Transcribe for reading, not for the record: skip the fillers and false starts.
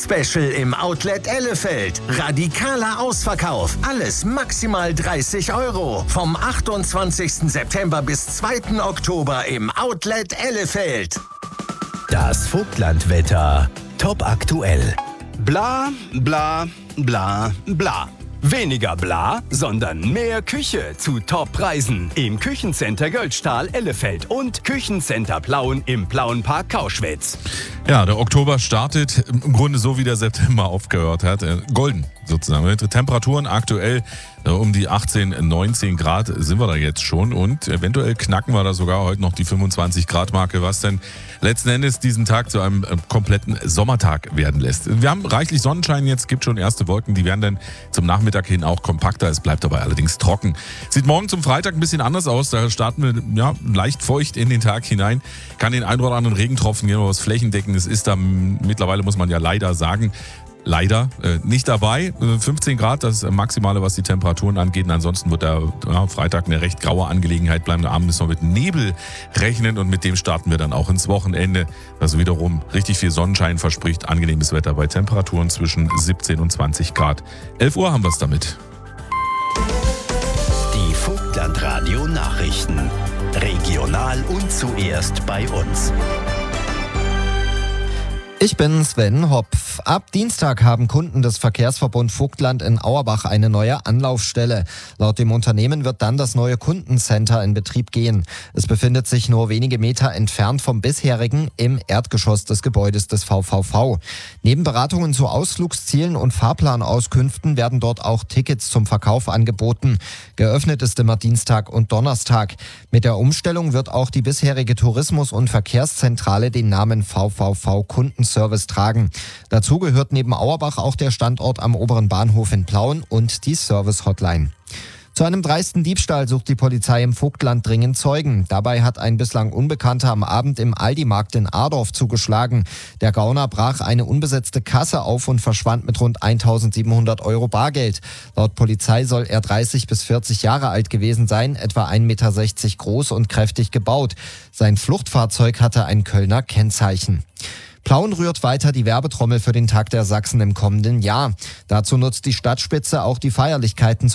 Weihnachtsspecial im Outlet Ellefeld. Radikaler Ausverkauf. Alles maximal 30 €. Vom 28. September bis 2. Oktober im Outlet Ellefeld. Das Vogtlandwetter. Top aktuell. Bla, bla, bla, bla. Weniger bla, sondern mehr Küche zu Top-Preisen. Im Küchencenter Göldstahl Ellefeld und Küchencenter Plauen im Plauenpark Kauschwitz. Ja, der Oktober startet im Grunde so, wie der September aufgehört hat. Golden sozusagen. Temperaturen aktuell um die 18, 19 Grad sind wir da jetzt schon und eventuell knacken wir da sogar heute noch die 25 Grad Marke, was denn letzten Endes diesen Tag zu einem kompletten Sommertag werden lässt. Wir haben reichlich Sonnenschein jetzt, gibt schon erste Wolken, die werden dann zum Nachmittag hin auch kompakter, es bleibt dabei allerdings trocken. Sieht morgen zum Freitag ein bisschen anders aus, da starten wir leicht feucht in den Tag hinein, kann den ein oder anderen Regentropfen hier noch was flächendecken, es ist da mittlerweile, muss man ja leider sagen, nicht dabei. 15 Grad, das Maximale, was die Temperaturen angeht. Und ansonsten wird der Freitag eine recht graue Angelegenheit bleiben. Am Abend müssen wir mit Nebel rechnen und mit dem starten wir dann auch ins Wochenende, was wiederum richtig viel Sonnenschein verspricht. Angenehmes Wetter bei Temperaturen zwischen 17 und 20 Grad. 11 Uhr haben wir es damit. Die Vogtlandradio Nachrichten. Regional und zuerst bei uns. Ich bin Sven Hopf. Ab Dienstag haben Kunden des Verkehrsverbund Vogtland in Auerbach eine neue Anlaufstelle. Laut dem Unternehmen wird dann das neue Kundencenter in Betrieb gehen. Es befindet sich nur wenige Meter entfernt vom bisherigen im Erdgeschoss des Gebäudes des VVV. Neben Beratungen zu Ausflugszielen und Fahrplanauskünften werden dort auch Tickets zum Verkauf angeboten. Geöffnet ist immer Dienstag und Donnerstag. Mit der Umstellung wird auch die bisherige Tourismus- und Verkehrszentrale den Namen VVV Kundenservice tragen. Dazu gehört neben Auerbach auch der Standort am oberen Bahnhof in Plauen und die Service-Hotline. Zu einem dreisten Diebstahl sucht die Polizei im Vogtland dringend Zeugen. Dabei hat ein bislang Unbekannter am Abend im Aldi-Markt in Adorf zugeschlagen. Der Gauner brach eine unbesetzte Kasse auf und verschwand mit rund 1.700 € Bargeld. Laut Polizei soll er 30 bis 40 Jahre alt gewesen sein, etwa 1,60 Meter groß und kräftig gebaut. Sein Fluchtfahrzeug hatte ein Kölner Kennzeichen. Plauen rührt weiter die Werbetrommel für den Tag der Sachsen im kommenden Jahr. Dazu nutzt die Stadtspitze auch die Feierlichkeiten